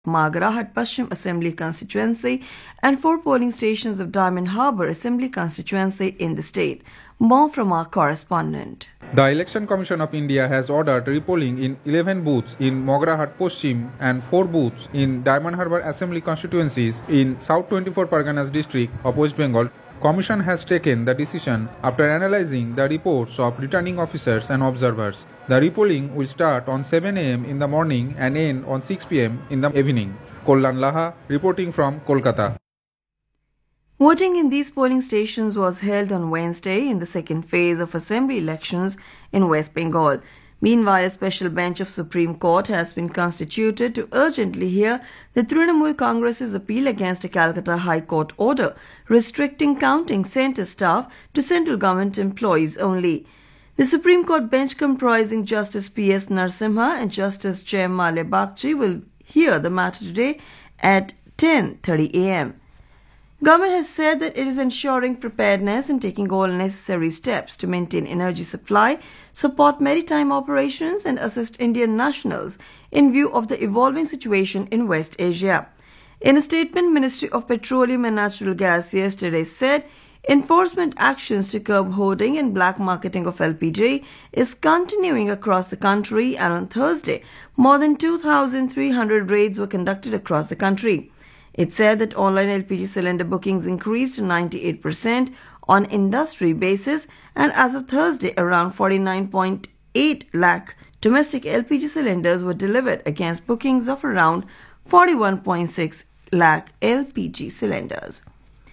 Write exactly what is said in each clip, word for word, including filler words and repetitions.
Magarahat Paschim Assembly constituency and four polling stations of Diamond Harbour Assembly constituency in the state. More from our correspondent. The Election Commission of India has ordered repolling in eleven booths in Mogarahat Paschim and four booths in Diamond Harbour Assembly constituencies in South twenty-four Parganas district of West Bengal. Commission has taken the decision after analyzing the reports of returning officers and observers. The repolling will start on seven a m in the morning and end on six p m in the evening. Kollan Laha reporting from Kolkata. Voting in these polling stations was held on Wednesday in the second phase of assembly elections in West Bengal. Meanwhile, a special bench of Supreme Court has been constituted to urgently hear the Trinamool Congress's appeal against a Calcutta High Court order restricting counting centre staff to central government employees only. The Supreme Court bench comprising Justice P S Narasimha and Justice Jayamalya Bagchi will hear the matter today at ten thirty a m Government has said that it is ensuring preparedness and taking all necessary steps to maintain energy supply, support maritime operations and assist Indian nationals in view of the evolving situation in West Asia. In a statement, Ministry of Petroleum and Natural Gas yesterday said enforcement actions to curb hoarding and black marketing of L P G is continuing across the country, and on Thursday, more than two thousand three hundred raids were conducted across the country. It said that online L P G cylinder bookings increased to ninety-eight percent on industry basis, and as of Thursday, around forty-nine point eight lakh domestic L P G cylinders were delivered against bookings of around forty-one point six lakh L P G cylinders.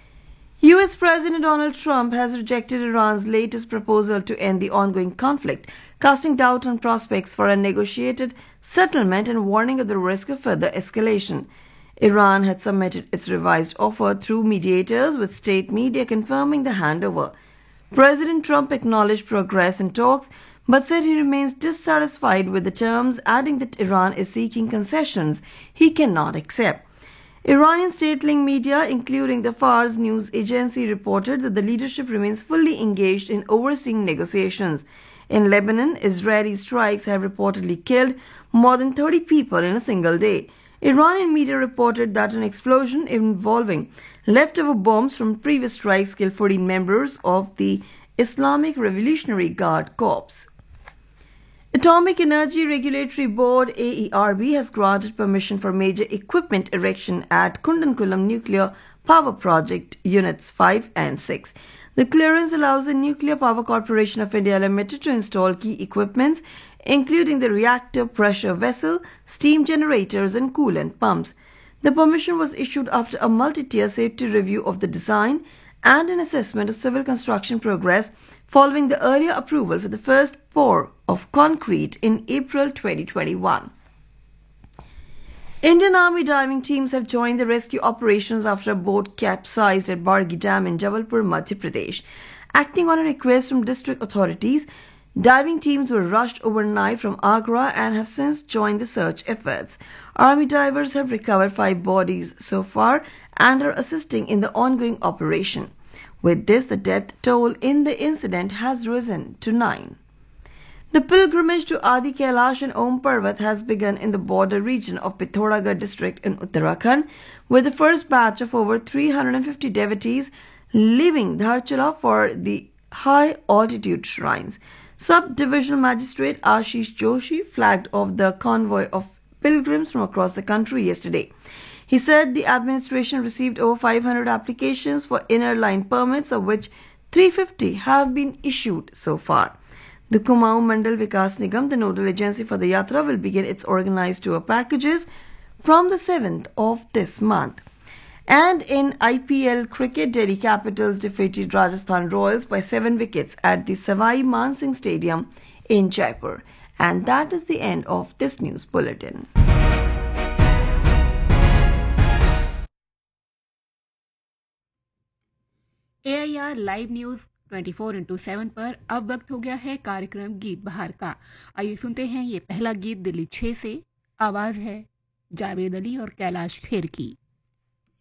U S President Donald Trump has rejected Iran's latest proposal to end the ongoing conflict, casting doubt on prospects for a negotiated settlement and warning of the risk of further escalation. Iran had submitted its revised offer through mediators, with state media confirming the handover. President Trump acknowledged progress in talks, but said he remains dissatisfied with the terms, adding that Iran is seeking concessions he cannot accept. Iranian state-linked media, including the Fars news agency, reported that the leadership remains fully engaged in overseeing negotiations. In Lebanon, Israeli strikes have reportedly killed more than thirty people in a single day. Iranian media reported that an explosion involving leftover bombs from previous strikes killed fourteen members of the Islamic Revolutionary Guard Corps. Atomic Energy Regulatory Board A E R B has granted permission for major equipment erection at Kundankulam Nuclear Power Project Units five and six. The clearance allows the Nuclear Power Corporation of India Limited to install key equipments including the reactor pressure vessel, steam generators and coolant pumps. The permission was issued after a multi-tier safety review of the design and an assessment of civil construction progress following the earlier approval for the first pour of concrete in April twenty twenty-one. Indian Army diving teams have joined the rescue operations after a boat capsized at Bargi Dam in Jabalpur, Madhya Pradesh. Acting on a request from district authorities, diving teams were rushed overnight from Agra and have since joined the search efforts. Army divers have recovered five bodies so far and are assisting in the ongoing operation. With this, the death toll in the incident has risen to nine. The pilgrimage to Adi Kailash and Om Parvat has begun in the border region of Pithoragarh district in Uttarakhand, with the first batch of over three hundred fifty devotees leaving Dharchala for the high-altitude shrines. Sub-Divisional Magistrate Ashish Joshi flagged off the convoy of pilgrims from across the country yesterday. He said the administration received over five hundred applications for inner line permits, of which three hundred fifty have been issued so far. The Kumaon Mandal Vikas Nigam, the nodal agency for the Yatra, will begin its organized tour packages from the seventh of this month. And in I P L cricket, Delhi Capitals defeated Rajasthan Royals by seven wickets at the Savai Man Singh Stadium in Jaipur. And that is the end of this news bulletin. A I R live news चौबीस into seven पर अब वक्त हो गया है कार्यक्रम गीत बहार का। आइए सुनते हैं ये पहला गीत दिल्ली छः से। आवाज़ है जावेद अली और कैलाश खेर की।